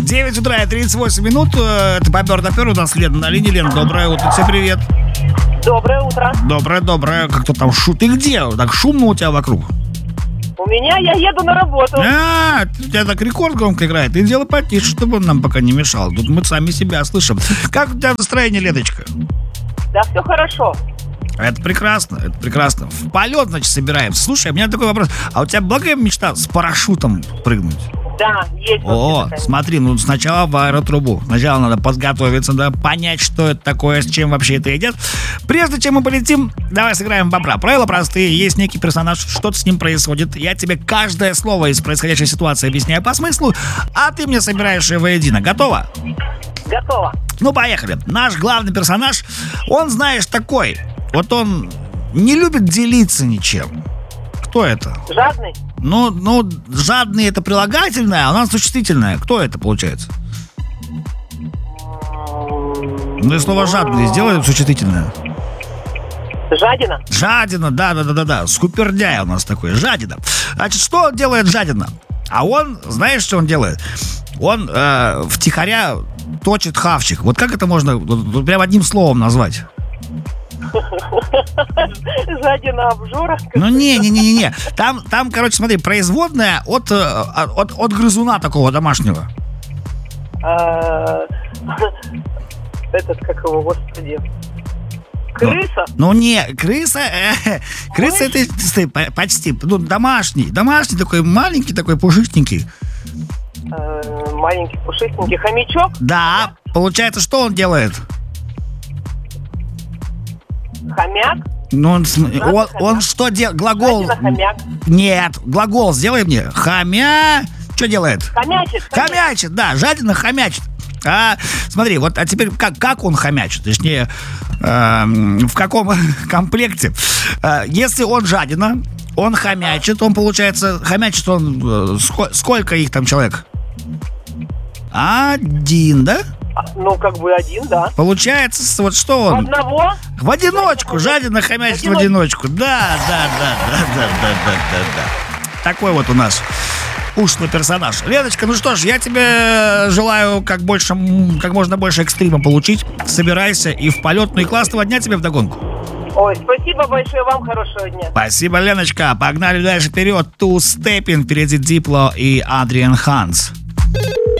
9 утра и 38 минут. Это попер на пер. У нас Лена на линии. Лен, доброе утро. Тебе привет. Доброе утро. Доброе. Как-то там Ты где? Так шумно у тебя вокруг. У меня, я еду на работу. У тебя так рекорд громко играет. Ты делай потише, чтобы он нам пока не мешал. Тут мы сами себя слышим. Как у тебя настроение, Леночка? Да, все хорошо. Это прекрасно. В полет, значит, собираемся. Слушай, у меня такой вопрос. А у тебя благая мечта с парашютом прыгнуть? Да, есть. О, смотри, сначала в аэротрубу. Сначала надо подготовиться, да, понять, что это такое, с чем вообще это едят. Прежде чем мы полетим, давай сыграем в бобра. Правила простые. Есть некий персонаж, что-то с ним происходит. Я тебе каждое слово из происходящей ситуации объясняю по смыслу, а ты мне собираешь его воедино. Готова? Готово. Поехали. Наш главный персонаж, он, знаешь, такой. Вот он не любит делиться ничем. Кто это? Жадный? Жадный это прилагательное, а у нас существительное. Кто это получается? И слово жадный сделай существительное. Жадина, да. Скупердяй у нас такой, жадина. Значит, что делает жадина? А он, знаешь, что он делает? Он втихаря точит хавчик. Вот как это можно прям одним словом назвать? Жадина обжора. Не. Там, короче, смотри, производная от грызуна такого домашнего. Как его, господи. Крыса? Крыса это почти, домашний такой, маленький такой, пушистенький. Маленький, пушистенький. Хомячок? Да, получается, что он делает? Хомяк? Он что делает? Глагол. Хомяк. Нет, глагол сделай мне. Что делает? Хомячит, да, жадина хомячит. Смотри, а теперь как он хомячит? Точнее, в каком комплекте? Если он жадина, он хомячит, он, получается, хомячит он... Сколько их там человек? Один, да? Один, да. Получается, вот что он? Одного? В одиночку, жадина хомячит в одиночку. Да. Такой вот у нас ушлый персонаж. Леночка, что ж, я тебе желаю как можно больше экстрима получить. Собирайся и в полет. И классного дня тебе вдогонку. Ой, спасибо большое, вам хорошего дня. Спасибо, Леночка. Погнали дальше вперед. Two Stepping, впереди Дипло и Адриан Ханс.